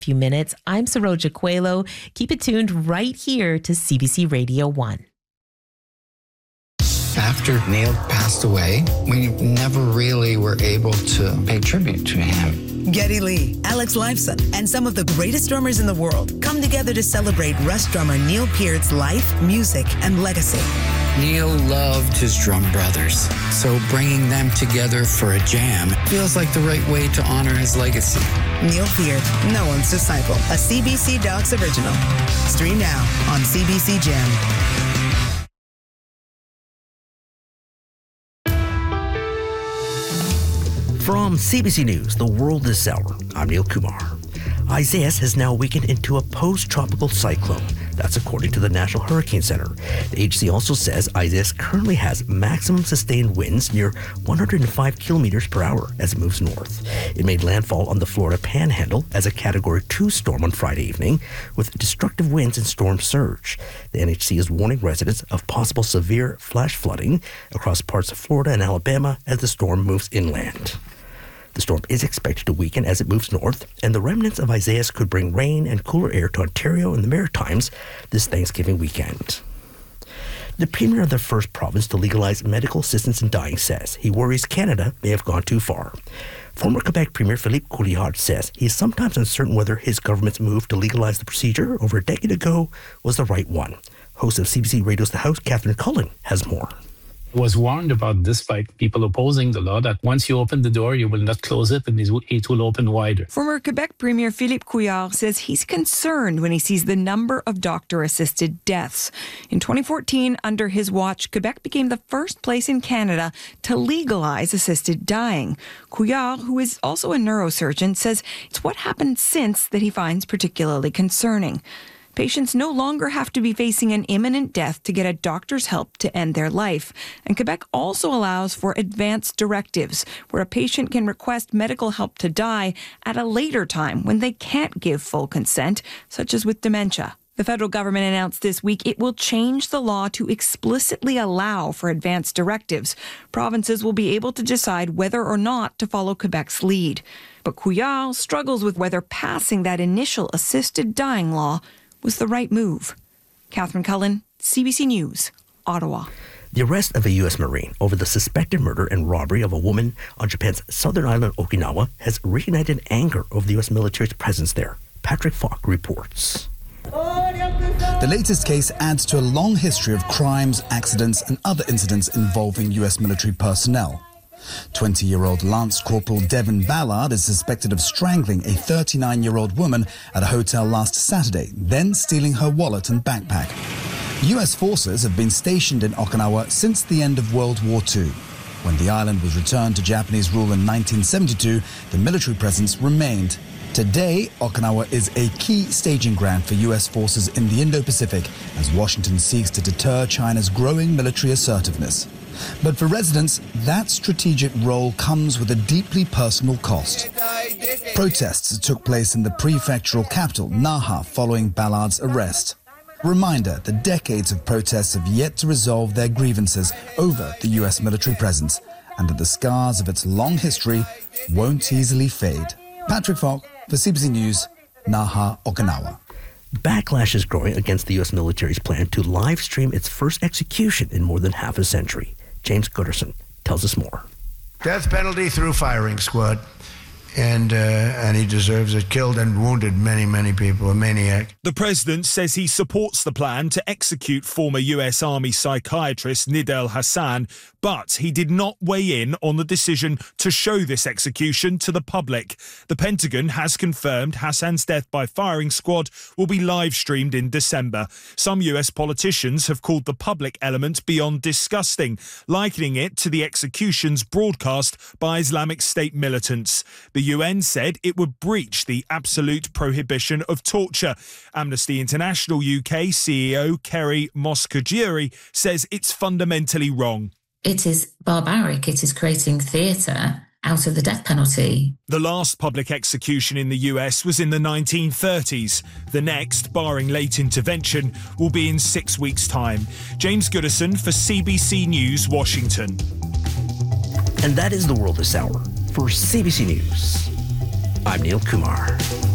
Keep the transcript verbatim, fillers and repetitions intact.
Few minutes. I'm Saroja Coelho. Keep it tuned right here to C B C Radio one. After Neil passed away, we never really were able to pay tribute to him. Geddy Lee, Alex Lifeson, and some of the greatest drummers in the world come together to celebrate Rush drummer Neil Peart's life, music, and legacy. Neil loved his drum brothers, so bringing them together for a jam feels like the right way to honor his legacy. Neil Peart, no one's disciple, a C B C Docs original. Stream now on C B C Gem. From C B C News, the world this hour, I'm Neil Kumar. Isaias has now weakened into a post-tropical cyclone. That's according to the National Hurricane Center. The agency also says Isaias currently has maximum sustained winds near one hundred five kilometers per hour as it moves north. It made landfall on the Florida Panhandle as a Category two storm on Friday evening with destructive winds and storm surge. The N H C is warning residents of possible severe flash flooding across parts of Florida and Alabama as the storm moves inland. The storm is expected to weaken as it moves north, and the remnants of Isaias could bring rain and cooler air to Ontario and the Maritimes this Thanksgiving weekend. The premier of the first province to legalize medical assistance in dying says he worries Canada may have gone too far. Former Quebec Premier Philippe Couillard says he is sometimes uncertain whether his government's move to legalize the procedure over a decade ago was the right one. Host of C B C Radio's The House, Catherine Cullen, has more. Was warned about this by people opposing the law, that once you open the door, you will not close it and it will open wider. Former Quebec Premier Philippe Couillard says he's concerned when he sees the number of doctor-assisted deaths. In twenty fourteen, under his watch, Quebec became the first place in Canada to legalize assisted dying. Couillard, who is also a neurosurgeon, says it's what happened since that he finds particularly concerning. Patients no longer have to be facing an imminent death to get a doctor's help to end their life. And Quebec also allows for advanced directives, where a patient can request medical help to die at a later time when they can't give full consent, such as with dementia. The federal government announced this week it will change the law to explicitly allow for advanced directives. Provinces will be able to decide whether or not to follow Quebec's lead. But Couillard struggles with whether passing that initial assisted dying law was the right move. Catherine Cullen, C B C News, Ottawa. The arrest of a U S Marine over the suspected murder and robbery of a woman on Japan's southern island Okinawa has reignited anger over the U S military's presence there. Patrick Falk reports. The latest case adds to a long history of crimes, accidents, and other incidents involving U S military personnel. twenty-year-old Lance Corporal Devin Ballard is suspected of strangling a thirty-nine-year-old woman at a hotel last Saturday, then stealing her wallet and backpack. U S forces have been stationed in Okinawa since the end of World War Two. When the island was returned to Japanese rule in nineteen seventy-two, the military presence remained. Today, Okinawa is a key staging ground for U S forces in the Indo-Pacific as Washington seeks to deter China's growing military assertiveness. But for residents, that strategic role comes with a deeply personal cost. Protests took place in the prefectural capital, Naha, following Ballard's arrest. Reminder, the decades of protests have yet to resolve their grievances over the U S military presence, and that the scars of its long history won't easily fade. Patrick Falk for C B C News, Naha, Okinawa. Backlash is growing against the U S military's plan to live stream its first execution in more than half a century. James Gooderson tells us more. Death penalty through firing squad. And uh, and he deserves it. Killed and wounded many, many people. A maniac. The president says he supports the plan to execute former U S Army psychiatrist Nidal Hasan, but he did not weigh in on the decision to show this execution to the public. The Pentagon has confirmed Hasan's death by firing squad will be live streamed in December. Some U S politicians have called the public element beyond disgusting, likening it to the executions broadcast by Islamic State militants. The The U N said it would breach the absolute prohibition of torture. Amnesty International U K C E O Kerry Moscogiuri says it's fundamentally wrong. It is barbaric. It is creating theatre out of the death penalty. The last public execution in the U S was in the nineteen thirties. The next, barring late intervention, will be in six weeks' time. James Gooderson for C B C News, Washington. And that is the world this hour. For C B C News, I'm Neil Kumar.